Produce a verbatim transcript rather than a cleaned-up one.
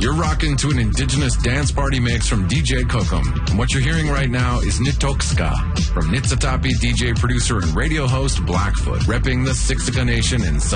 You're rocking to an indigenous dance party mix from D J Kokum. And what you're hearing right now is Nitokska from Nitsatapi D J producer and radio host Blackfoot, repping the Siksika Nation in